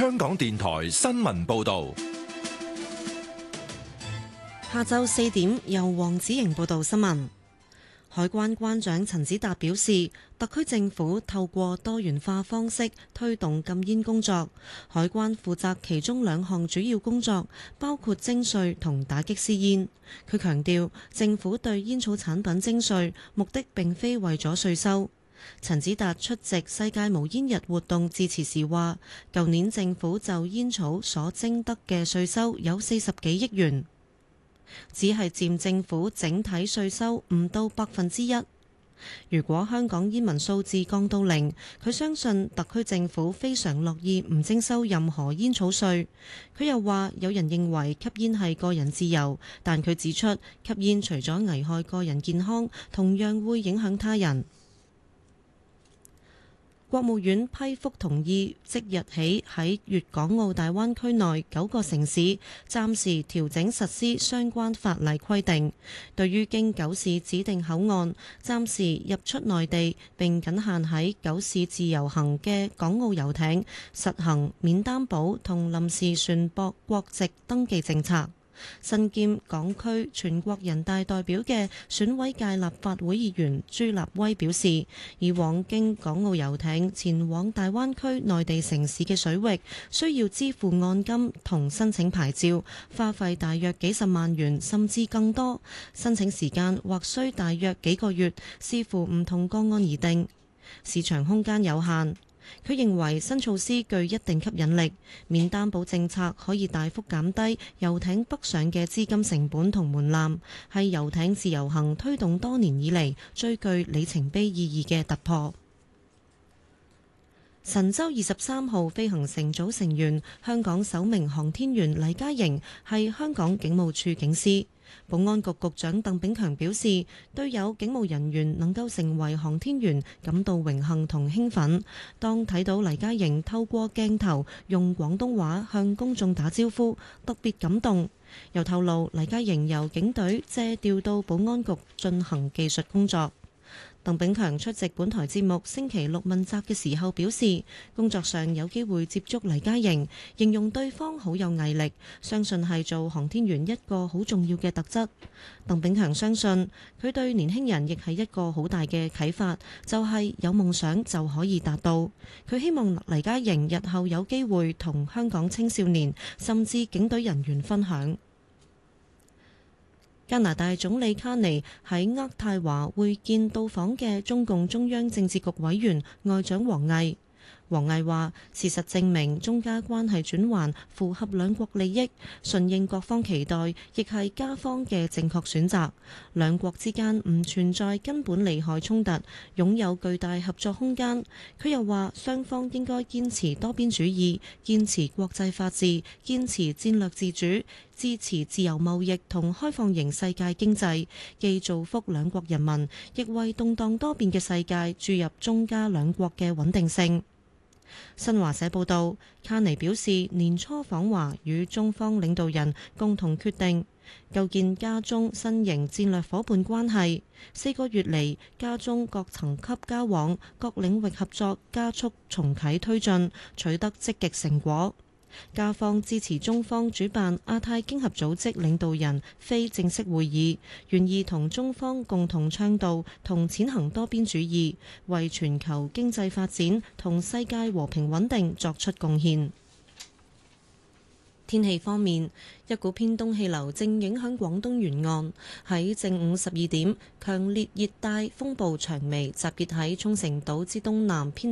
香港電台新聞報道。 下晝4點，由黃子瑩報道新聞。海關關長陳子達表示，特區政府透過多元化方式推動禁煙工作，海關負責其中2項主要工作，包括徵稅同打擊私煙。佢強調，政府對煙草產品徵稅目的並非為咗稅收。陳子達出席世界無煙日活動致辭時話，舊年政府就煙草所徵得嘅稅收有40幾億元。只係佔政府整體稅收唔到1%。如果香港煙民數字降到0，佢相信特區政府非常樂意唔徵收任何煙草稅。佢又話，有人認為吸煙係個人自由，但佢指出，吸煙除咗危害個人健康，同樣會影響他人。國務院批覆同意，即日起喺粵港澳大灣區內9個城市暫時調整實施相關法例規定。對於經9市指定口岸暫時入出內地並僅限喺9市自由行嘅港澳遊艇，實行免擔保同臨時船舶國籍登記政策。身兼港區全國人大代表嘅選委界立法會議員朱立威表示，以往經港澳遊艇前往大灣區內地城市嘅水域，需要支付按金同申請牌照，花費大約幾十萬元甚至更多，申請時間或需大約幾個月，視乎唔同個案而定，市場空間有限。佢認為新措施具一定吸引力，免擔保政策可以大幅減低遊艇北上嘅資金成本同門檻，係遊艇自由行推動多年以嚟最具里程碑意義嘅突破。神舟23號飛行乘組成員、香港首名航天員黎嘉瑩係香港警務處警司。保安局局長鄧炳強表示，對有警務人員能夠成為航天員感到榮幸同興奮。當睇到黎嘉瑩透過鏡頭用廣東話向公眾打招呼，特別感動。又透露黎嘉瑩由警隊借調到保安局進行技術工作。鄧炳強出席本台節目星期六問責嘅時候表示，工作上有機會接觸黎嘉瑩，形容對方好有毅力，相信係做航天員一個好重要嘅特質。鄧炳強相信佢對年輕人亦係一個好大嘅啟發，就係有夢想就可以達到。佢希望黎嘉瑩日後有機會同香港青少年甚至警隊人員分享。加拿大總理卡尼喺渥太華會見到訪嘅中共中央政治局委員外長王毅。王毅話：事實證明中加關係轉圜符合兩國利益，順應各方期待，亦係加方嘅正確選擇。兩國之間唔存在根本利害衝突，擁有巨大合作空間。佢又話：雙方應該堅持多邊主義，堅持國際法治，堅持戰略自主，支持自由貿易同開放型世界經濟，既造福兩國人民，亦為動盪多變嘅世界注入中加兩國嘅穩定性。新華社報道，卡尼表示年初訪華與中方領導人共同決定構建加中新型戰略夥伴關係。4個月嚟，加中各層級交往、各領域合作加速重啟推進，取得積極成果。加方支持中方主辦亞太經合組織領導人非正式會議，願意同中方共同倡導同踐行多邊主義，為全球經濟發展同世界和平穩定作出貢獻。天氣方面，一股偏東氣流正影響廣東沿岸。喺正午12點，強烈熱帶風暴長眉集結喺沖繩島之東南偏